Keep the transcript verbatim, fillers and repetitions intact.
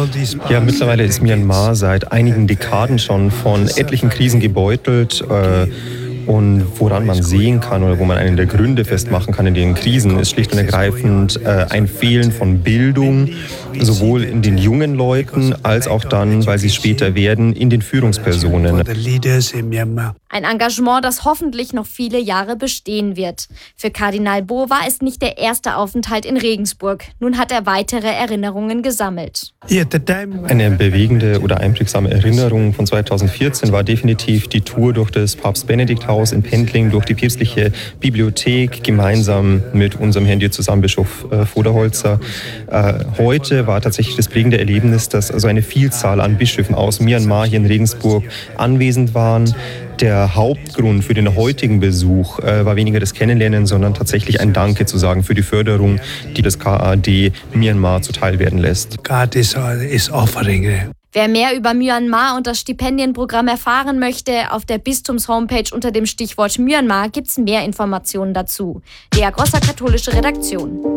Ja, mittlerweile ist Myanmar seit einigen Dekaden schon von etlichen Krisen gebeutelt. Äh, Und woran man sehen kann oder wo man einen der Gründe festmachen kann in den Krisen, ist schlicht und ergreifend äh, ein Fehlen von Bildung, sowohl in den jungen Leuten als auch dann, weil sie später werden, in den Führungspersonen. Ein Engagement, das hoffentlich noch viele Jahre bestehen wird. Für Kardinal Bo war es nicht der erste Aufenthalt in Regensburg. Nun hat er weitere Erinnerungen gesammelt. Eine bewegende oder einprägsame Erinnerung von zweitausendvierzehn war definitiv die Tour durch das Papst-Benedikt-Haus in Pendling, durch die päpstliche Bibliothek, gemeinsam mit unserem Herrn Diözesanbischof äh, Voderholzer. Äh, heute war tatsächlich das prägende Erlebnis, dass also eine Vielzahl an Bischöfen aus Myanmar hier in Regensburg anwesend waren. Der Hauptgrund für den heutigen Besuch äh, war weniger das Kennenlernen, sondern tatsächlich ein Danke zu sagen für die Förderung, die das K A D Myanmar zuteil werden lässt. God is, is offering. Wer mehr über Myanmar und das Stipendienprogramm erfahren möchte, auf der Bistums-Homepage unter dem Stichwort Myanmar gibt's mehr Informationen dazu. Lea Grosser, katholische Redaktion.